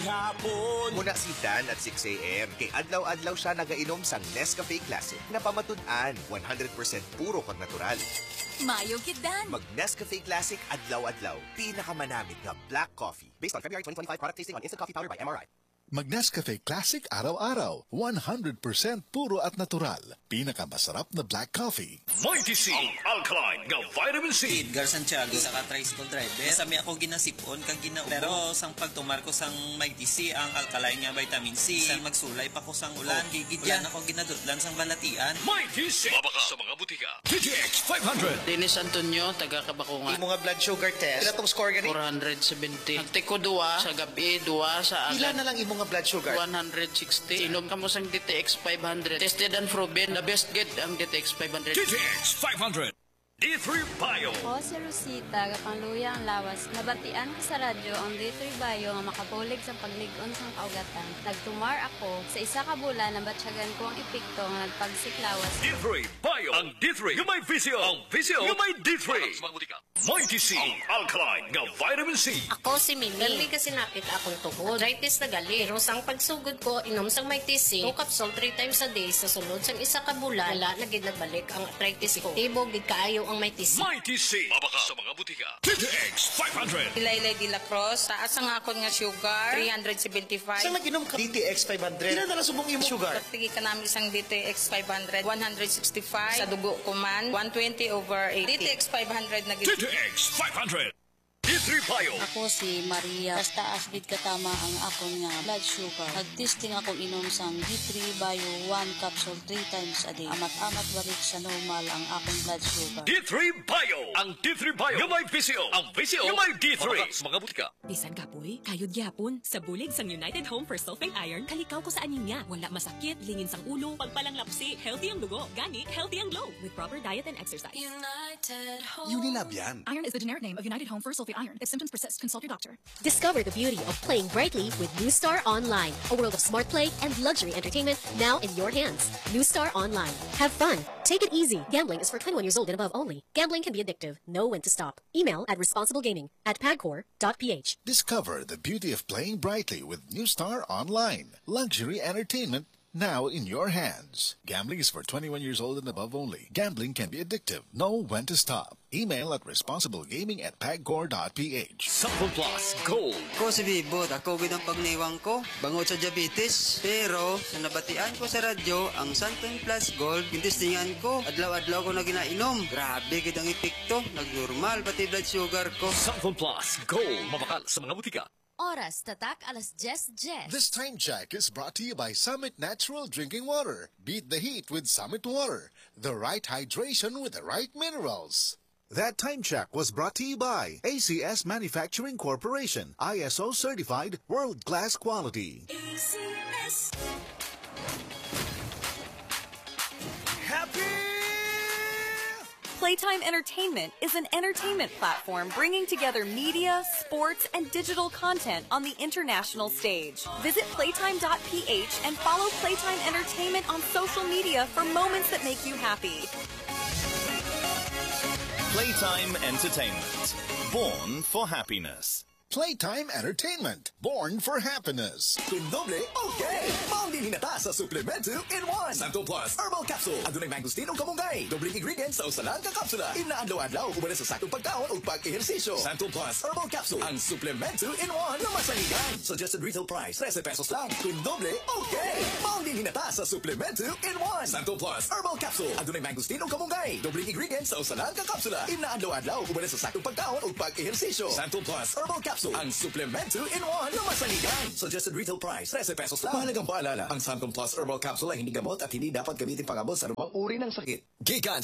Gihapon. Muna si Dan at 6 a.m. Kay adlaw-adlaw siya nagainom sang Nescafe Classic na pamatud-an 100% puro kag natural. Mayo kid Dan. Mag Nescafe Classic adlaw-adlaw. Pinakamanamit nga black coffee. Based on February 2025 product tasting on Instant Coffee Powder by MRI. Mag Nescafe Classic araw-araw. 100% puro at natural. Pinakamasarap na black coffee. Mighty C, ang alkaline nga vitamin C. Edgar Santiago sa tricycle driver. Sami ako ginasipon kag ginaubo. Pero sang pagtumar ko sang Mighty C ang alkaline nga vitamin C. Sang magsulay pa ko sang ulan. Gigidyan ako ginadutlan sang balatian. Mighty C. Mabaka sa mga butika. TTX 500. Dennis Antonio, taga Kabakungan. Imo nga blood sugar test. Ilan tong score gani? 470. Nagtiko duwa sa gabi, duwa sa aga. Ilan na lang imo nga blood sugar? 160. Inom ka mo sang DTX 500. Tested and proven. The best get ang DTX 500. TTX 500. D3 Bio. Ako si Rosita, kapangluya ang lawas. Nabatian ko sa radyo ang D3 Bio nga makabulig sa pagligon sa kaugatan. Nagtumar ako sa isa ka bulan na batsyagan ko ang epekto nga nagpagsiklawas. D3 Bio. Ang D3 yung may visio. Ang visio yung may D3. Mighty C, ang alkaline nga vitamin C. Ako si Mimi. Gali kasi nakit akong tuhod. Arthritis na gali. Pero sang pagsugod ko, inom sang Mighty C. 2 capsule 3 times a day. Sa sunod sang isa ka bulan, wala na gid nagbalik ang arthritis ko. Tibog gid kaayo ang Mighty C. Mighty C. Mabaka sa mga butika. TTX 500. Ilaylay de la Cruz. Taas ang akon nga sugar. 375. Saan nag-inom ka? DTX 500. Ilan na lang subong imo sugar? Pagtigi ka namin isang DTX 500. 165. Sa dugo ko man. 120/80. DTX 500 na TTX 500. D3 Bio. Ako si Maria. Basta asbid katama ang akon nga blood sugar. Nag-testing akong inom sang D3 Bio 1 capsule 3 times a day. Amat-amat balik sa normal ang akong blood sugar. D3 Bio. Ang D3 Bio yung may visio. Ang visio yung may D3. Mabaka sa mga butika. Bisan kapoy, kayod gyapon. Sa bulig sang United Home for Sulfate Iron, kalikaw ko sa anemia. Wala masakit, lingin sang ulo, pagpalang lapsi, healthy ang dugo, gani, healthy ang glow. With proper diet and exercise. United Home. Unilab yan. Iron is the generic name of United Home for Sulfate Iron. If symptoms persist, consult your doctor. Discover the beauty of playing brightly with New Star Online, a world of smart play and luxury entertainment now in your hands. New Star Online. Have fun. Take it easy. Gambling is for 21 years old and above only. Gambling can be addictive. Know when to stop. Email at responsiblegaming@pagcor.ph. Discover the beauty of playing brightly with New Star Online. Luxury entertainment now in your hands. Gambling is for 21 years old and above only. Gambling can be addictive. Know when to stop. Email at responsiblegaming@pagcor.ph. Sample Plus Gold. Ko si Bibot, ako gid ang pagniwang ko. Bangod sa diabetes. Pero sa nabatian ko sa radyo, ang Sample Plus Gold, gintistingan ko. Adlaw-adlaw ko na ginainom. Grabe gid ang epekto. Nagnormal pati blood sugar ko. Sample Plus Gold. Mabakal sa mga butika. Oras, tatak, alas 10:10. This time check is brought to you by Summit Natural Drinking Water. Beat the heat with Summit Water. The right hydration with the right minerals. That time check was brought to you by ACS Manufacturing Corporation. ISO certified world-class quality. ACS. Happy Playtime Entertainment is an entertainment platform bringing together media, sports, and digital content on the international stage. Visit playtime.ph and follow Playtime Entertainment on social media for moments that make you happy. Playtime Entertainment. Born for happiness. Playtime Entertainment. Born for happiness. Doble, okay! Maunding hinata sa Supplemento in 1. Santo Plus Herbal Capsule. Adunay mangosteen o kamunggay. Dobling ingredients sa usalan ka kapsula. Inaadlaw-adlaw ubara sa saktong pagkaon o pag-ehersisyo. Santo Plus Herbal Capsule. Ang Supplemento in 1 na masaligan. Suggested retail price, 13 pesos lang. Doble, okay! Maunding hinata sa Supplemento in 1. Santo Plus Herbal Capsule. Adunay mangosteen o kamunggay. Dobling ingredients sa usalan ka kapsula. Inaadlaw-adlaw ubara sa saktong pagkaon o pag-ehersisyo. Santo Plus Herbal Capsule. Ang Supplemento in 1 na masaligan. Suggested retail price, 13 pesos lang. Mahalagang paalala, ang Santon Plus Herbal Capsule ay hindi gamot at hindi dapat gamitin pangabot sa anumang uri ng sakit. Gikan